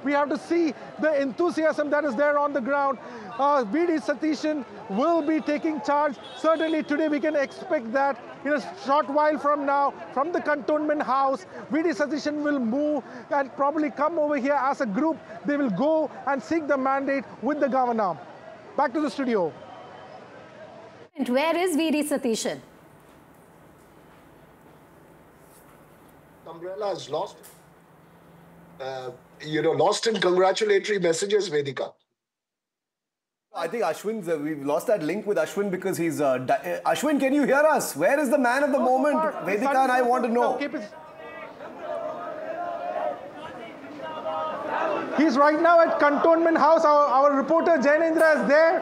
We have to see the enthusiasm that is there on the ground. V.D. Satishan will be taking charge. Certainly today we can expect that in a short while from now, from the cantonment house, V.D. Satishan will move and probably come over here as a group. They will go and seek the mandate with the governor. Back to the studio. And where is V.D. Satishan? Umbrella is lost. Lost in congratulatory messages, Vedika. I think Ashwin's, we've lost that link with Ashwin because he's... Ashwin, can you hear us? Where is the man of the moment? Vedika and I want to know. He's right now at Cantonment House. Our reporter Jainendra is there.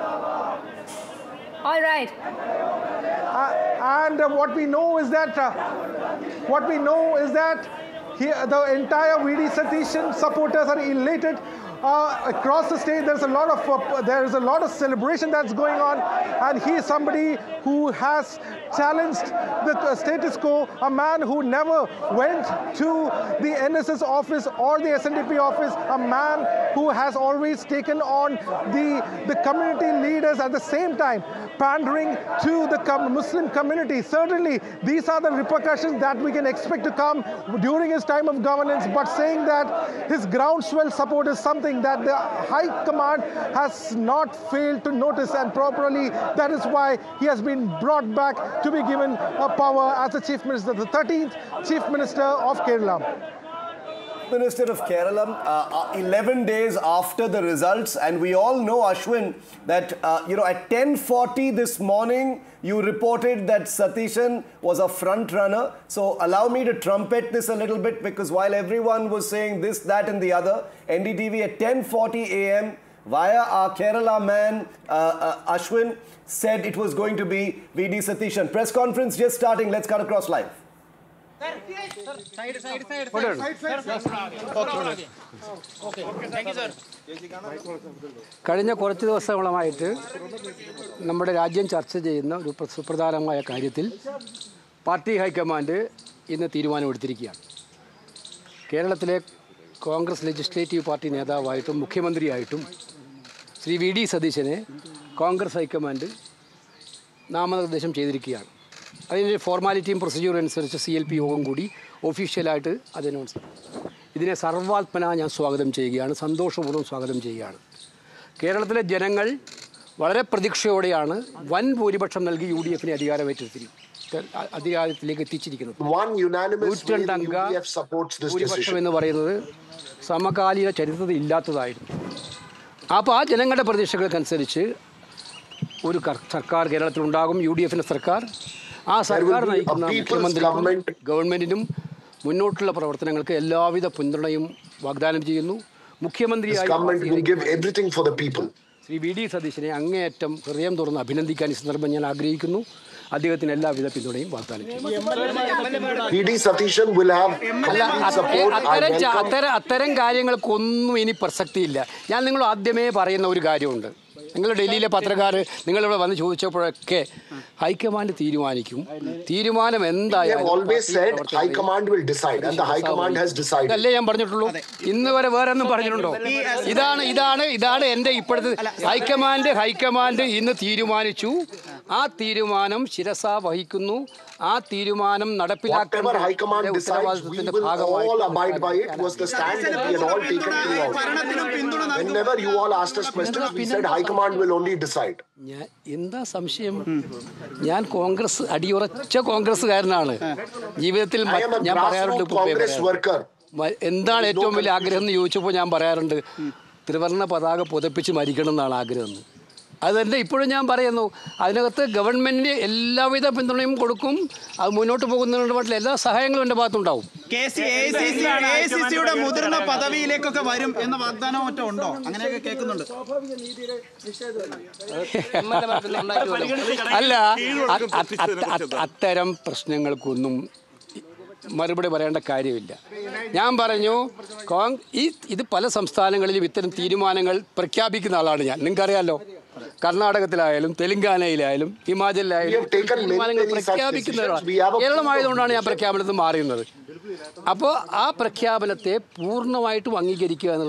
All right. And what we know is that the entire V.D. Satishan supporters are elated. Across the stage, there is a lot of celebration that's going on, and he is somebody who has challenged the status quo, a man who never went to the NSS office or the SNDP office, a man who has always taken on the community leaders at the same time, pandering to the Muslim community. Certainly, these are the repercussions that we can expect to come during his time of governance, but saying that his groundswell support is something that the High Command has not failed to notice, and properly that is why he has been brought back to be given power as the Chief Minister, the 13th Chief Minister of Kerala. Minister of Kerala, 11 days after the results, and we all know, Ashwin, that at 10:40 this morning you reported that Satishan was a front runner. So allow me to trumpet this a little bit, because while everyone was saying this, that and the other, NDTV at 10:40 a.m. via our Kerala man Ashwin said it was going to be V.D. Satishan. Press conference just starting. Let's cut across live. കഴിഞ്ഞ കുറച്ച് ദിവസങ്ങളായിട്ട് നമ്മുടെ രാജ്യം ചർച്ച ചെയ്യുന്ന ഒരു സുപ്രധാനമായ കാര്യത്തിൽ പാർട്ടി ഹൈക്കമാൻഡ് ഇന്ന് തീരുമാനമെടുത്തിരിക്കുകയാണ്. കേരളത്തിലെ Congress legislative party നേതാവായിട്ടും മുഖ്യമന്ത്രിയായിട്ടും Shri V.D. സതീശനെ കോൺഗ്രസ് ഹൈക്കമാൻഡ് നാമനിർദ്ദേശം ചെയ്തിരിക്കുകയാണ്. അതിൻ്റെ ഫോർമാലിറ്റിയും പ്രൊസീജിയറും അനുസരിച്ച് CLP യോഗം കൂടി ഒഫീഷ്യലായിട്ട് അത് അനൗൺസ് ചെയ്തു. ഇതിനെ സർവാത്മന ഞാൻ സ്വാഗതം ചെയ്യുകയാണ്, സന്തോഷപൂർവ്വം സ്വാഗതം ചെയ്യുകയാണ്. കേരളത്തിലെ ജനങ്ങൾ വളരെ പ്രതീക്ഷയോടെയാണ് വൻ ഭൂരിപക്ഷം നൽകി UDFനെ അധികാരത്തിലേക്ക് എത്തിച്ചിരിക്കുന്നത്. 102 അംഗ ഭൂരിപക്ഷം എന്ന് പറയുന്നത് സമകാലീന ചരിത്രത്തിൽ ഇല്ലാത്തതായിരുന്നു. അപ്പോൾ ആ ജനങ്ങളുടെ പ്രതീക്ഷകൾക്കനുസരിച്ച് ഒരു സർക്കാർ കേരളത്തിലുണ്ടാകും, UDFൻ്റെ സർക്കാർ. ആ സർക്കാർ നയിക്കുന്ന മുഖ്യമന്ത്രിക്കും ഗവൺമെൻറ്റിനും മുന്നോട്ടുള്ള പ്രവർത്തനങ്ങൾക്ക് എല്ലാവിധ പിന്തുണയും വാഗ്ദാനം ചെയ്യുന്നു. മുഖ്യമന്ത്രിയായി ശ്രീ V.D. സതീശനെ അങ്ങേയറ്റം ഹൃദയം തുറന്ന് അഭിനന്ദിക്കാൻ ഈ സന്ദർഭം ഞാൻ ആഗ്രഹിക്കുന്നു. അദ്ദേഹത്തിന് എല്ലാവിധ പിന്തുണയും വാഗ്ദാനം ചെയ്യും. അത്തരം കാര്യങ്ങൾക്കൊന്നും ഇനി പ്രസക്തിയില്ല. ഞാൻ നിങ്ങൾ ആദ്യമേ പറയുന്ന ഒരു കാര്യമുണ്ട്. നിങ്ങൾ ഡൽഹിയിലെ പത്രക്കാർ നിങ്ങളിവിടെ വന്ന് ചോദിച്ചപ്പോഴൊക്കെ ഹൈക്കമാൻഡ് തീരുമാനിക്കും, തീരുമാനം എന്തായാലും അല്ലേ ഞാൻ പറഞ്ഞിട്ടുള്ളൂ. ഇന്ന് വരെ വേറെ ഒന്നും പറഞ്ഞിട്ടുണ്ടോ? ഇതാണ് എൻ്റെ ഇപ്പോഴത്തെ ഹൈക്കമാൻഡ് ഇന്ന് തീരുമാനിച്ചു. ആ തീരുമാനം ശിരസ വഹിക്കുന്നു. ആ തീരുമാനം നടപ്പിലാക്കുന്ന ഉത്തരവാദിത്വത്തിന്റെ ഭാഗമായി എന്താ സംശയം? ഞാൻ കോൺഗ്രസ് അടിയുറച്ച കോൺഗ്രസ്സുകാരനാണ്. ജീവിതത്തിൽ ഞാൻ പറയാറുണ്ട്, എന്താണ് ഏറ്റവും വലിയ ആഗ്രഹം എന്ന് ചോദിച്ചപ്പോൾ ഞാൻ പറയാറുണ്ട്, ത്രിവർണ്ണ പതാക പുതപ്പിച്ച് മരിക്കണം എന്നാണ് ആഗ്രഹം. അതുതന്നെ ഇപ്പോഴും ഞാൻ പറയുന്നു. അതിനകത്ത് ഗവൺമെൻറ് എല്ലാവിധ പിന്തുണയും കൊടുക്കും. അത് മുന്നോട്ട് പോകുന്നതിനുള്ള എല്ലാ സഹായങ്ങളും എൻ്റെ ഭാഗത്തുണ്ടാവും. AICCയുടെ മുതിർന്ന പദവിയിലേക്കൊക്കെ വരും എന്ന വാഗ്ദാനം മറ്റോ ഉണ്ടോ? അങ്ങനെയൊക്കെ കേൾക്കുന്നുണ്ട്. അല്ല, അത്തരം പ്രശ്നങ്ങൾക്കൊന്നും മറുപടി പറയേണ്ട കാര്യമില്ല. ഞാൻ പറഞ്ഞു, ഇത് പല സംസ്ഥാനങ്ങളിലും ഇത്തരം തീരുമാനങ്ങൾ പ്രഖ്യാപിക്കുന്ന ആളാണ് ഞാൻ. നിങ്ങൾക്കറിയാമല്ലോ, കർണാടകത്തിലായാലും തെലങ്കാനയിലായാലും ഹിമാചലിലായാലും തീരുമാനങ്ങൾ പ്രഖ്യാപിക്കുന്നതാണ്. കേരളമായതുകൊണ്ടാണ് ഞാൻ പ്രഖ്യാപനത്തിൽ മാറിയുന്നത്. അപ്പോൾ ആ പ്രഖ്യാപനത്തെ പൂർണ്ണമായിട്ടും അംഗീകരിക്കുക